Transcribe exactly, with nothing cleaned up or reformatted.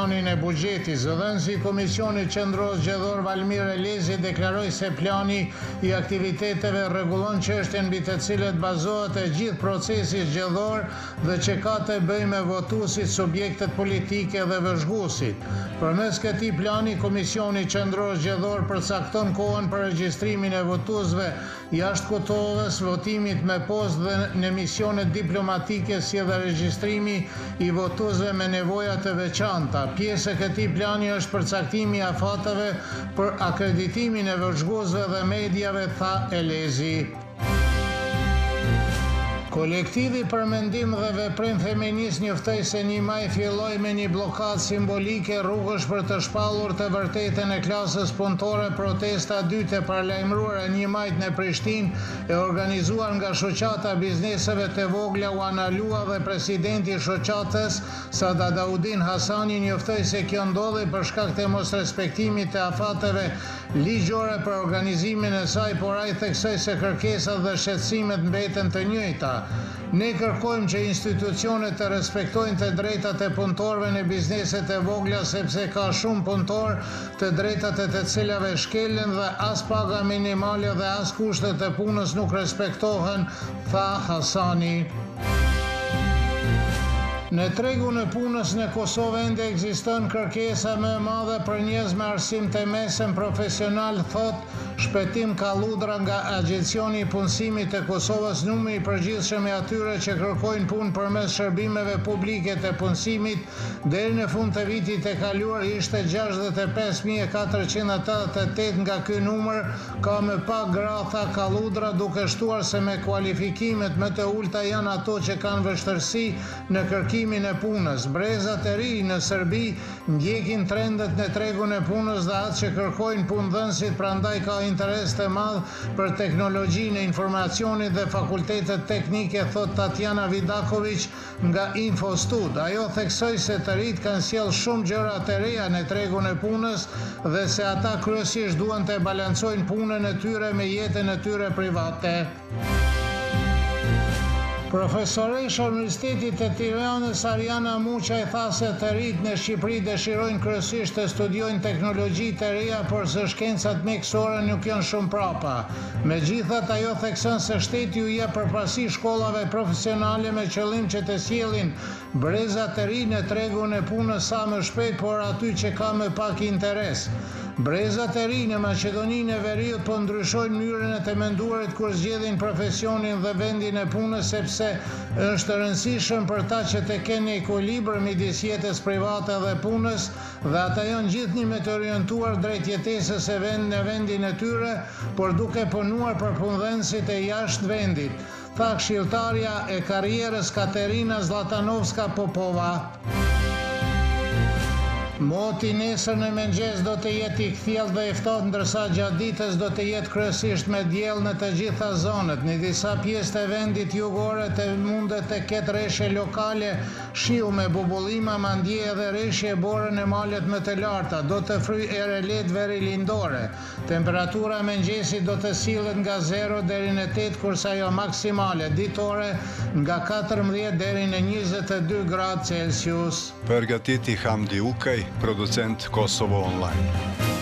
planin e buxhetit. Zëdhënësi i Komisionit Qendror Zgjedhor Valmir Elezi deklaroi se plani i aktiviteteve rregullon çështjen mbi të cilët bazohet e gjithë procesi zgjedhor dhe që ka të bëjë me votuesit, subjektet politike dhe vëzhguesit. Përmes këtij plani, Komisioni Qendror Zgjedhor përcakton kohën për regjistrimin e votuesve jashtë Kosovës, votimit me postë dhe në misionet diplomatike, si edhe regjistrimi i votuesve me nevoja të veçanta. Pjesë e këtij plani është përcaktimi i afateve për akreditimin e vëzhguesve dhe mediave, tha Elezi. Kolektivi për mendim dhe veprim feminist njoftoi se një maj filloi me një bllokadë simbolike rrugësh për të shpallur të vërtetën e klasës punëtore. Protesta e dytë e paralajmëruar e një majit në Prishtinë e organizuar nga shoqata bizneseve të vogla u analua dhe presidenti i shoqatës, Sada Daudin Hasani, njoftoi se kjo ndodhi për shkak të mosrespektimit të afateve ligjore për organizimin e saj, por ai theksoi se kërkesat dhe shqetësimet mbeten të njëjta. Ne kërkojmë që institucionet të respektojnë të drejtat e punëtorëve në bizneset e vogla, sepse ka shumë punëtor të drejtat e të cilave shkelen dhe as paga minimale dhe as kushtet e punës nuk respektohen, tha Hasani. Në tregun e punës në Kosovë ende ekziston kërkesa më e madhe për njerëz me arsim të mesëm profesional, thot Shpëtim Kalludra nga Agjencioni i Punësimit të Kosovës. Numri i përgjithshëm i atyre që kërkojnë punë përmes shërbimeve publike të punësimit deri në fund të vitit të kaluar ishte gjashtëdhjetë e pesë mijë e katërqind e tetëdhjetë e tetë. Nga ky numër ka më pak gra, tha Kalludra, duke shtuar se me kualifikimet më të ulta janë ato që kanë vështirësi në kërkimin e punës. Brezat e ri në Serbi ndjekin trendet në tregun e punës dhe atë që kërkojnë punëdhënësit, prandaj ka interes të madh për teknologjinë e informacionit dhe fakultetet teknike, thot Tatjana Vidakovic nga Infostud. Ajo theksoi se të rit kanë sjell shumë gjëra të reja në tregun e punës dhe se ata kryesisht duan të balancojnë punën e tyre me jetën e tyre private. Profesoresha e Universitetit të Tiranës Ariana Muçaj tha se të rit në Shqipëri dëshirojnë kryesisht të studiojnë teknologji të reja, por se shkencat mjekësore nuk janë shumë prapa. Megjithatë, ajo thekson se shteti u jep përparësi shkollave profesionale me qëllim që të sjellin breza të ri në tregun e punës sa më shpejt, por aty që ka më pak interes. Brezat e ri në Maqedoninë e Veriut po ndryshojnë mënyrën e të menduarit kur zgjedhin profesionin dhe vendin e punës, sepse është rëndësishëm për ta që të kenë ekuilibër midis jetës private dhe punës, dhe ata janë gjithnjë me të orientuar drejt jetesës e vend në vendin e tyre, por duke punuar për punëdhënësit e jashtë vendit, tha këshilltarja e karrierës Katerina Zlatanovska Popova. Moti nesër në mëngjes do të jetë i kthjellë dhe i ftohtë, ndërsa gjatë ditës do të jetë kryesisht me diell në të gjitha zonat. Në disa pjesë të vendit jugore të mundet të ketë reshje lokale, shiu me bubullima, mandje edhe reshje bore në malet më të larta. Do të fryjë erë lehtë verilindore. Temperatura e mëngjesit do të sillet nga zero deri në tetë, kurse ajo maksimale ditore nga katërmbëdhjetë deri në njëzet e dy gradë Celsius. Përgatiti Hamdi Ukaj, producent Kosovo Online.